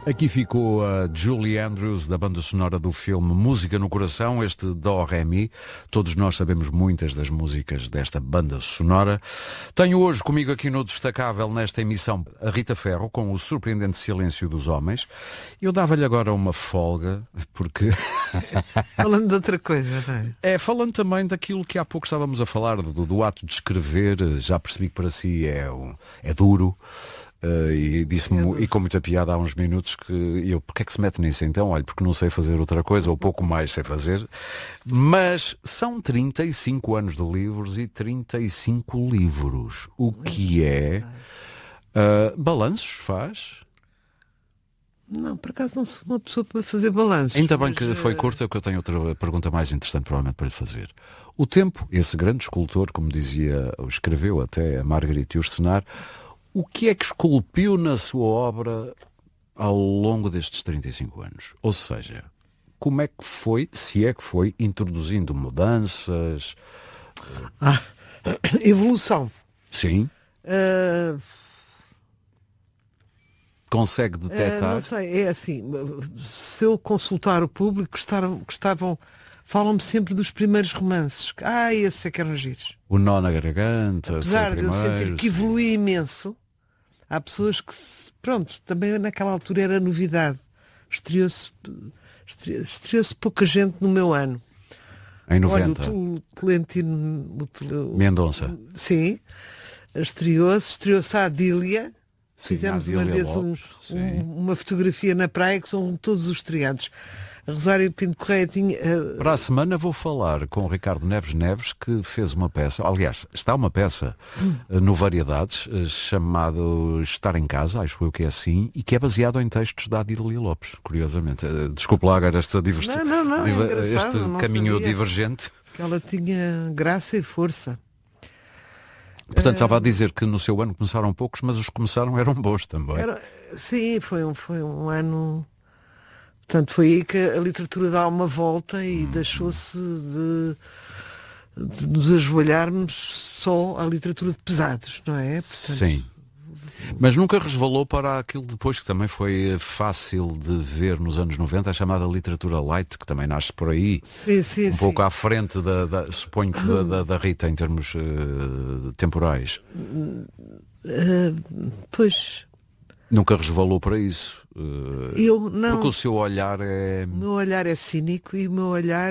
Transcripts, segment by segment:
Aqui ficou a Julie Andrews, da banda sonora do filme Música no Coração, este Dó Ré Mi. Todos nós sabemos muitas das músicas desta banda sonora. Tenho hoje comigo aqui no Destacável, nesta emissão, a Rita Ferro, com o surpreendente Silêncio dos Homens. Eu dava-lhe agora uma folga, porque... Falando de outra coisa, não é? Falando também daquilo que há pouco estávamos a falar, do ato de escrever. Já percebi que para si é duro. E disse-me, e com muita piada há uns minutos, que porque é que se mete nisso então? Olha, porque não sei fazer outra coisa, ou pouco mais sei fazer. Mas são 35 anos de livros e 35 livros. O que é? Balanços faz? Não, por acaso não sou uma pessoa para fazer balanços. Ainda bem que foi curta, que eu tenho outra pergunta mais interessante provavelmente para lhe fazer. O tempo, esse grande escultor, como dizia, escreveu até a Marguerite Yourcenar, o que é que esculpiu na sua obra ao longo destes 35 anos? Ou seja, como é que foi, se é que foi, introduzindo mudanças? Evolução. Sim. Consegue detectar? Não sei, é assim, se eu consultar o público, falam-me sempre dos primeiros romances. Esses é que eram giros. O Nó na Garganta. Apesar de eu sentir que evolui imenso, há pessoas que, pronto, também naquela altura era novidade. Estreou-se pouca gente no meu ano. Em 90. Olha, o Tolentino Mendonça. Sim. Estreou-se a Adília. Sim, fizemos uma vez uma fotografia na praia, que são todos os estreados. A Rosário Pinto Correia tinha... Para a semana vou falar com o Ricardo Neves, que fez uma peça, aliás, está uma peça no Variedades, chamado Estar em Casa, acho eu que é assim, e que é baseado em textos da Adília Lopes, curiosamente. Desculpe lá agora esta este caminho divergente. Que ela tinha graça e força. Portanto, estava a dizer que no seu ano começaram poucos, mas os que começaram eram bons também. Sim, foi um ano... Portanto, foi aí que a literatura dá uma volta e deixou-se de nos ajoelharmos só à literatura de pesados, não é? Portanto... Sim. Mas nunca resvalou para aquilo depois que também foi fácil de ver nos anos 90, a chamada literatura light, que também nasce por aí, sim, pouco à frente suponho que da Rita em termos temporais. Pois. Nunca resvalou para isso. Eu não. Porque o seu olhar é... O meu olhar é cínico e o meu olhar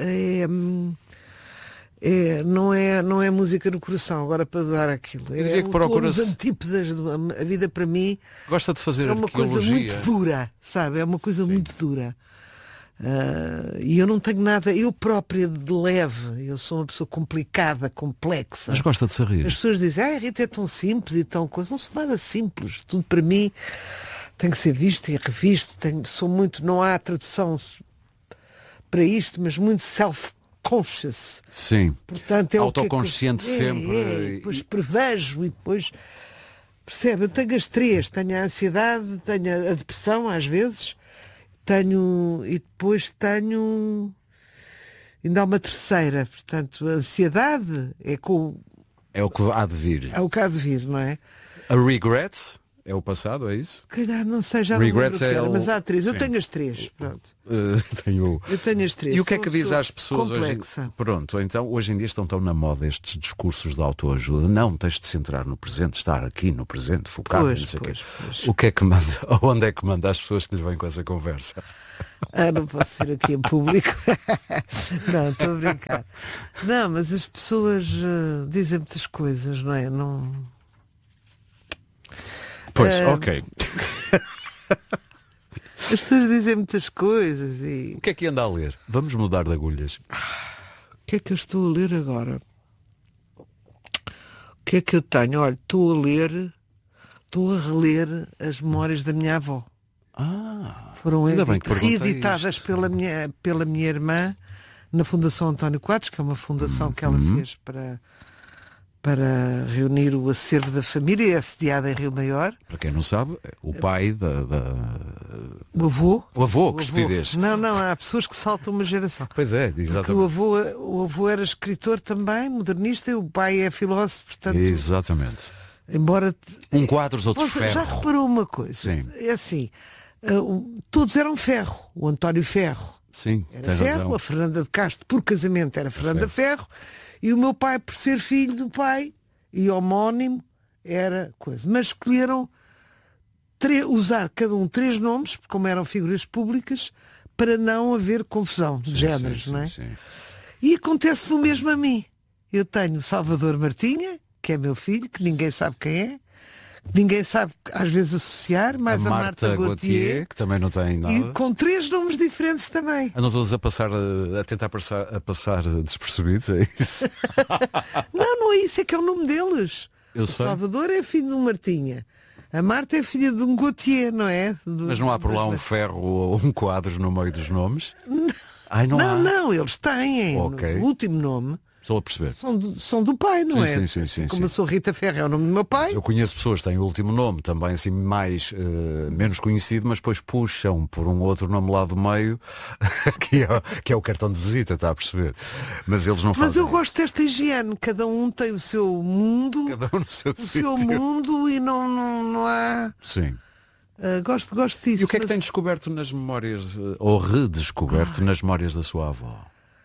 não é música no coração, agora para dar aquilo. Os antípodas, a vida para mim gosta de fazer é uma coisa muito dura, sabe? É uma coisa muito dura. E eu não tenho nada, eu própria de leve, eu sou uma pessoa complicada, complexa. Mas gosta de se rir. As pessoas dizem, a Rita é tão simples e tão coisa. Não sou nada simples, tudo para mim tem que ser visto e revisto. Não há tradução para isto, mas muito self-conscious. Sim. Portanto, autoconsciente sempre. Depois prevejo e depois percebe, eu tenho as três, tenho a ansiedade, tenho a depressão às vezes, e depois tenho ainda há uma terceira, portanto a ansiedade é o que há de vir. É o que há de vir, não é? A regrets é o passado, é isso? Calhar, não sei, já não lembro o que era, mas há três. Eu tenho as três, pronto. Eu tenho as três. E o que é que diz às pessoas complexa. Hoje? Pronto, então hoje em dia estão tão na moda estes discursos de autoajuda. Não, tens de se centrar no presente, estar aqui no presente, focado, não sei pois. O que é que manda? Onde é que manda as pessoas que lhe vêm com essa conversa? Não posso ir aqui em público. Não, estou a brincar. Não, mas as pessoas dizem muitas coisas, não é? Não... Pois, ok. As pessoas dizem muitas coisas e... O que é que anda a ler? Vamos mudar de agulhas. O que é que eu estou a ler agora? O que é que eu tenho? Olha, estou a reler as memórias da minha avó. Foram reeditadas pela minha irmã na Fundação António Quadros, que é uma fundação que ela fez para reunir o acervo da família, é sediada em Rio Maior. Para quem não sabe, o pai o avô. O avô, que estupidez. Não, há pessoas que saltam uma geração. Pois é, exatamente. Porque o avô era escritor também, modernista, e o pai é filósofo, portanto... Exatamente. Embora... Quadros, outro ferro. Já reparou uma coisa? Sim. É assim, todos eram Ferro. O António Ferro Sim, era Ferro, razão. a Fernanda de Castro, por casamento, era Fernanda Ferro, e o meu pai, por ser filho do pai e homónimo, era coisa. Mas escolheram usar cada um 3 nomes, como eram figuras públicas, para não haver confusão de géneros, não é? Sim. E acontece o mesmo a mim. Eu tenho Salvador Martinha, que é meu filho, que ninguém sabe quem é, que ninguém sabe às vezes associar, mais a Marta Gauthier, que também não tem nada. e com 3 nomes diferentes também. Andam todos a tentar passar despercebidos, é isso? Não é isso, é que é o nome deles. Eu O sei. Salvador é filho de um Martinha. A Marta é filha de um Gauthier, não é? Mas não há por lá um ferro ou um quadro no meio dos nomes? Ai, não há. Não, eles têm. Ok. O último nome Estou a perceber. são do pai, não é? Sim. Como eu sou Rita Ferro, é o nome do meu pai. Eu conheço pessoas que têm o último nome também assim menos conhecido, mas depois puxam por um outro nome lá do meio que é o cartão de visita, está a perceber? Mas eles não fazem. Mas eu gosto desta higiene, cada um tem o seu mundo, Cada um no seu o sítio. seu mundo e não há. Sim. Gosto disso. E o que é que mas- tem descoberto nas memórias, ou redescoberto nas memórias da sua avó?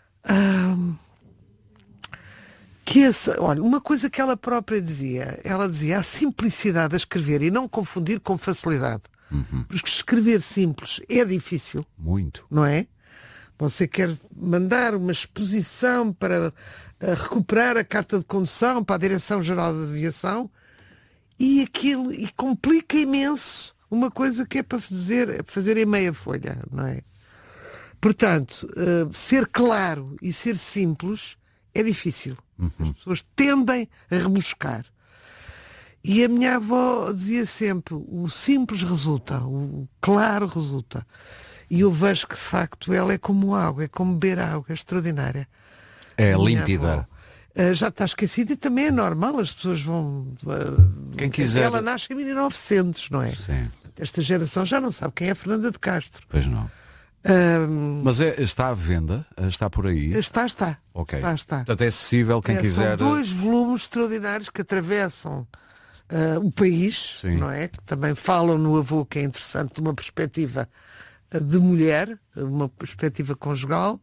Olha, uma coisa que ela própria ela dizia a simplicidade a escrever e não confundir com facilidade. Porque escrever simples é difícil, Muito. não é? Você quer mandar uma exposição para recuperar a carta de condução para a Direção-Geral da Aviação e complica imenso uma coisa que é para fazer em meia folha, não é? Portanto, ser claro e ser simples é difícil. As pessoas tendem a rebuscar. E a minha avó dizia sempre, o simples resulta, o claro resulta. E eu vejo que, de facto, ela é como água, é como beber água, é extraordinária. É A minha límpida. avó, já está esquecida e também é normal, as pessoas vão... Quem quiser. Ela nasce em 1900, não é? Sim, Esta geração já não sabe quem é a Fernanda de Castro. pois não. Mas está à venda? Está por aí? Está. Ok. Está. Portanto, é acessível quem quiser. São 2 volumes extraordinários que atravessam o país, Sim. não é? Que também falam no avô, que é interessante, de uma perspectiva de mulher, uma perspectiva conjugal.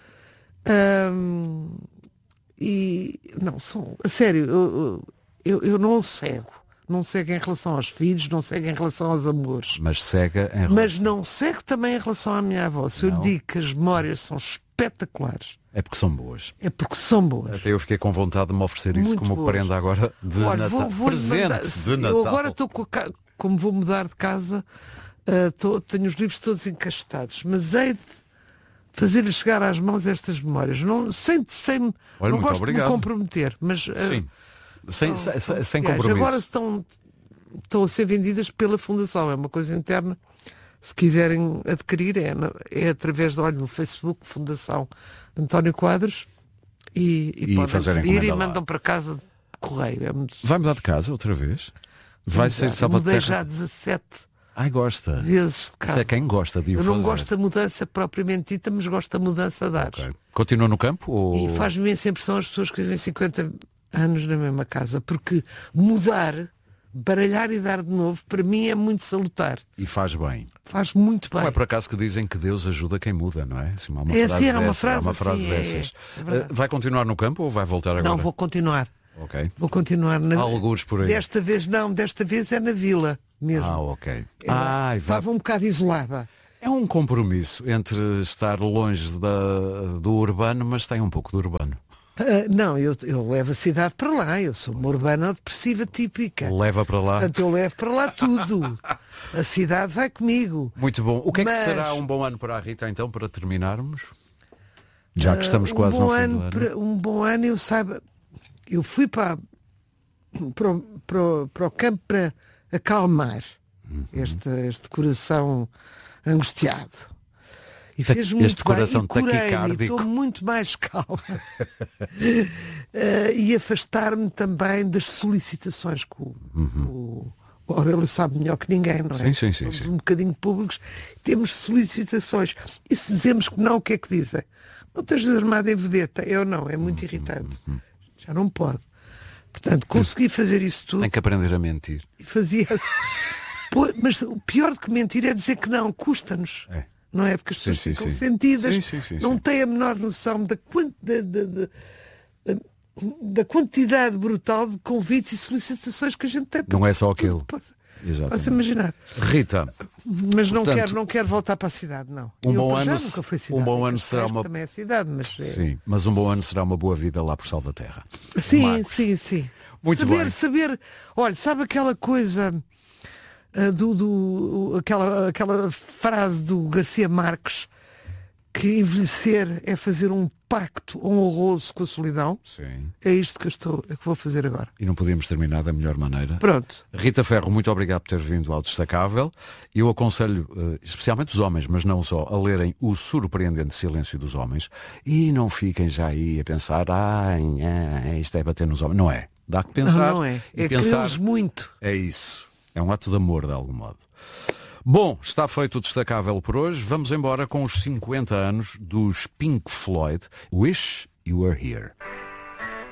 E não, a sério, eu não cego. Não cego em relação aos filhos, não cego em relação aos amores. Mas cega em relação. Mas não cego também em relação à minha avó. Se eu lhe Não. digo que as memórias são espetaculares, É porque são boas. é porque são boas. Até eu fiquei com vontade de me oferecer isso Muito como boas. prenda agora de Olha, Natal. vou-lhe mandar- Presente de Natal. Eu agora estou como vou mudar de casa, tenho os livros todos encastetados, mas hei de fazer-lhe chegar às mãos estas memórias. Sem Olha, não muito gosto obrigado. de me comprometer, mas Sim. Sem aliás, compromisso. agora estão a ser vendidas pela Fundação, é uma coisa interna. Se quiserem adquirir, é através no Facebook, Fundação António Quadros, e podem fazerem pedir e encomenda lá. mandam para casa de correio. É muito... Vai mudar de casa outra vez? Vai ser Eu Salva de mudei já Terra? 17 Ai, gosta. vezes de Isso casa. é quem gosta de o Eu não fazer. gosto da mudança propriamente dita, mas gosto da mudança de ares. Ok. Continua no campo? Ou... E faz-me imensa impressão as pessoas que vivem 50 anos na mesma casa, porque mudar, baralhar e dar de novo, para mim é muito salutar. E faz bem. Faz muito bem. Não é por acaso que dizem que Deus ajuda quem muda, não é? Assim, há uma É, frase sim, há uma dessas, frase há uma frase assim, dessas. é verdade. Vai continuar no campo ou vai voltar agora? Não, vou continuar. Ok. Vou continuar Há algures por aí. Desta vez não, desta vez é na vila mesmo. Ok. Ela estava um bocado isolada. É um compromisso entre estar longe do urbano, mas tem um pouco do urbano. Não, eu levo a cidade para lá. Eu sou uma urbana depressiva típica. Leva para lá. Portanto, eu levo para lá tudo. A cidade vai comigo. Muito bom. O que é que Mas- será um bom ano para a Rita, então, para terminarmos? Já que estamos quase no fim do ano. Um bom ano, eu saiba. Eu fui para o campo para acalmar este coração angustiado. E fez Este muito coração bem. E curei-me, taquicárdico. estou muito mais calma. E afastar-me também das solicitações que o Aurélio sabe melhor que ninguém, não é? Sim. Somos um bocadinho públicos, temos solicitações. E se dizemos que não, o que é que dizem? Não estejas armado em vedeta. Eu não, é muito irritante. Já não pode. Portanto, consegui fazer isso tudo Tem que aprender a mentir. e fazia Pois, mas o pior do que mentir é dizer que não, custa-nos. É. Não é? Porque as pessoas Sim, ficam sim. sentidas, Sim. não têm a menor noção da quantidade brutal de convites e solicitações que a gente tem. Não é só aquilo. Posso imaginar. Rita. Mas portanto, não quero voltar para a cidade, não. Um bom para já ano, nunca fui cidade. um bom ano será uma... Também é cidade, mas... Sim, mas um bom ano será uma boa vida lá por Sal da Terra. Sim, Marcos. sim. Muito bem. Saber, olha, sabe aquela coisa aquela frase do Garcia Marques, que envelhecer é fazer um pacto honroso com a solidão? Sim. É isto que vou fazer agora. E não podíamos terminar da melhor maneira. Pronto. Rita Ferro, muito obrigado por ter vindo ao Destacável. Eu aconselho, especialmente os homens, mas não só, a lerem O Surpreendente Silêncio dos Homens e não fiquem já aí a pensar, isto é bater nos homens. Não é. Dá que pensar. Não é. E É pensar, querê-los muito. é isso. É um ato de amor, de algum modo. Bom, está feito o Destacável por hoje. Vamos embora com os 50 anos dos Pink Floyd. Wish You Were Here.